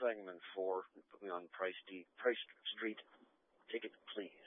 segment 4. Put me on Price Street. Ticket, please.